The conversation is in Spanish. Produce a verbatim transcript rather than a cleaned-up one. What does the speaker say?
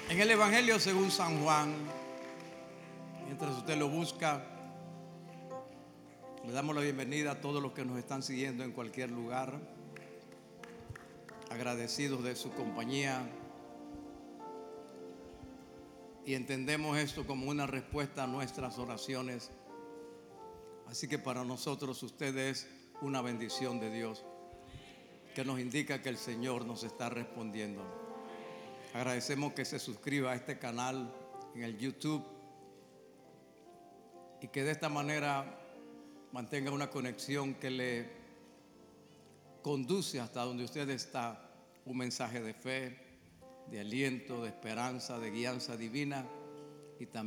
En el Evangelio según San Juan, mientras usted lo busca, le damos la bienvenida a todos los que nos están siguiendo en cualquier lugar, agradecidos de su compañía, y entendemos esto como una respuesta a nuestras oraciones. Así que para nosotros usted es una bendición de Dios, que nos indica que el Señor nos está respondiendo. Agradecemos que se suscriba a este canal en el YouTube y que de esta manera mantenga una conexión que le conduce hasta donde usted está, un mensaje de fe, de aliento, de esperanza, de guianza divina y también